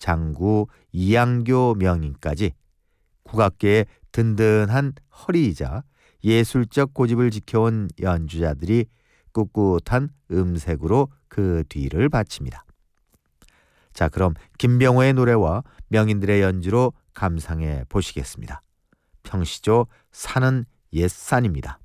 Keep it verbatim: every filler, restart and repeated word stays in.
장구 이양교 명인까지 국악계의 든든한 허리이자 예술적 고집을 지켜온 연주자들이 꿋꿋한 음색으로 그 뒤를 바칩니다. 자, 그럼 김병호의 노래와 명인들의 연주로 감상해 보시겠습니다. 평시조 사는 옛산입니다.